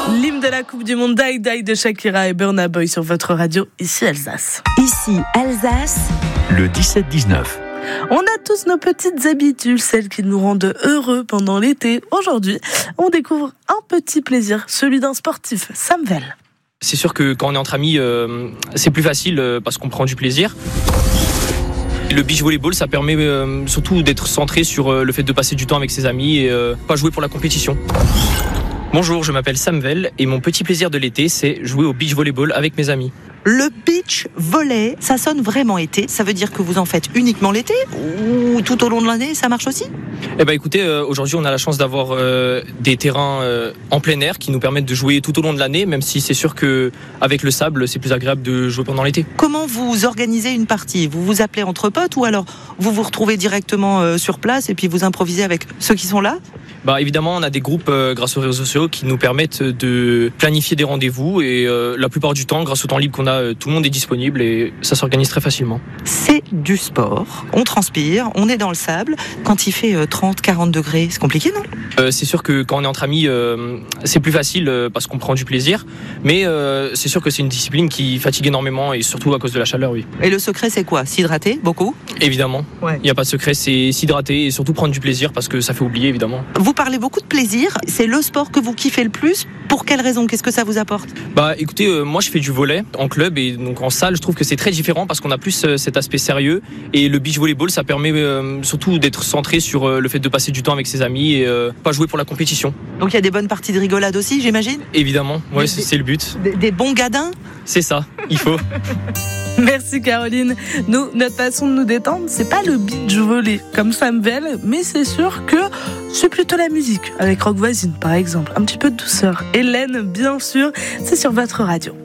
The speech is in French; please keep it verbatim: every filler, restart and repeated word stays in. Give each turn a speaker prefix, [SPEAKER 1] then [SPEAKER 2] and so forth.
[SPEAKER 1] L'hymne de la Coupe du Monde, Die Die de Shakira et Burna Boy sur votre radio, ici Alsace.
[SPEAKER 2] Ici Alsace.
[SPEAKER 3] Le dix-sept dix-neuf.
[SPEAKER 1] On a tous nos petites habitudes, celles qui nous rendent heureux pendant l'été. Aujourd'hui, on découvre un petit plaisir, celui d'un sportif, Sam Vell.
[SPEAKER 4] C'est sûr que quand on est entre amis, euh, c'est plus facile euh, parce qu'on prend du plaisir. Le beach volleyball, ça permet euh, surtout d'être centré sur euh, le fait de passer du temps avec ses amis et euh, pas jouer pour la compétition. Bonjour, je m'appelle Sam Vell et mon petit plaisir de l'été, c'est jouer au beach volleyball avec mes amis.
[SPEAKER 2] Le beach volley, ça sonne vraiment été. Ça veut dire que vous en faites uniquement l'été ou tout au long de l'année, ça marche aussi ?
[SPEAKER 4] Eh ben écoutez, euh, aujourd'hui on a la chance d'avoir euh, des terrains euh, en plein air qui nous permettent de jouer tout au long de l'année, même si c'est sûr que avec le sable, c'est plus agréable de jouer pendant l'été.
[SPEAKER 2] Comment vous organisez une partie ? Vous vous appelez entre potes ou alors vous vous retrouvez directement euh, sur place et puis vous improvisez avec ceux qui sont là ?
[SPEAKER 4] Bah évidemment, on a des groupes euh, grâce aux réseaux sociaux qui nous permettent de planifier des rendez-vous et euh, la plupart du temps, grâce au temps libre qu'on a, euh, tout le monde est disponible et ça s'organise très facilement.
[SPEAKER 2] C'est du sport, on transpire, on est dans le sable. Quand il fait euh, trente à quarante degrés, c'est compliqué, non ?
[SPEAKER 4] euh, C'est sûr que quand on est entre amis, euh, c'est plus facile euh, parce qu'on prend du plaisir, mais euh, c'est sûr que c'est une discipline qui fatigue énormément et surtout à cause de la chaleur, oui.
[SPEAKER 2] Et le secret, c'est quoi ? S'hydrater, beaucoup ?
[SPEAKER 4] Évidemment,
[SPEAKER 2] Ouais.
[SPEAKER 4] il n'y a pas de secret, c'est s'hydrater et surtout prendre du plaisir parce que ça fait oublier, évidemment.
[SPEAKER 2] Vous parlez beaucoup de plaisir, c'est le sport que vous kiffez le plus. Pour quelle raison ? Qu'est-ce que ça vous apporte ?
[SPEAKER 4] Bah écoutez, euh, moi je fais du volley en club et donc en salle, je trouve que c'est très différent parce qu'on a plus euh, cet aspect sérieux et le beach volleyball, ça permet euh, surtout d'être centré sur euh, le fait de passer du temps avec ses amis et euh, pas jouer pour la compétition.
[SPEAKER 2] Donc il y a des bonnes parties de rigolade aussi, j'imagine ?
[SPEAKER 4] Évidemment, ouais,
[SPEAKER 2] Des-
[SPEAKER 4] c'est, c'est le but.
[SPEAKER 2] Des, des bons gadins ?
[SPEAKER 4] C'est ça, il faut.
[SPEAKER 1] Merci Caroline. Nous, notre façon de nous détendre, c'est pas le beach volley comme Sam Vell, mais c'est sûr que c'est plutôt la musique, avec Rock Voisine par exemple. Un petit peu de douceur. Hélène, bien sûr, c'est sur votre radio.